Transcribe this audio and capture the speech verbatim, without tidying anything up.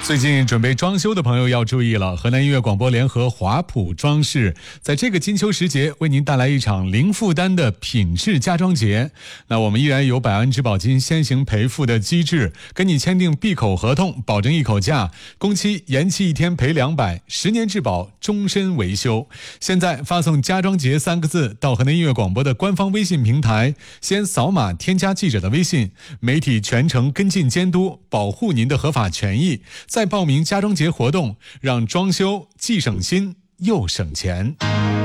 最近准备装修的朋友要注意了，河南音乐广播联合华普装饰在这个金秋时节为您带来一场零负担的品质家装节。那我们依然有百万质保金先行赔付的机制，跟你签订闭口合同，保证一口价，工期延期一天赔两百，十年质保，终身维修。现在发送家装节三个字到河南音乐广播的官方微信平台，先扫码添加记者的微信，媒体全程跟进监督，保护您的合法权益，再报名家装节活动，让装修既省心又省钱。